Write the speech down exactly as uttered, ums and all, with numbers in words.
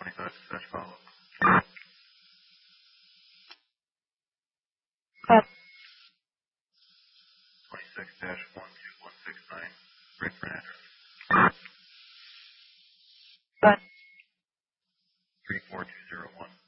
twenty-five slash follow. Up. twenty-six dash one two one six nine, ready for an address. But. three four two zero one.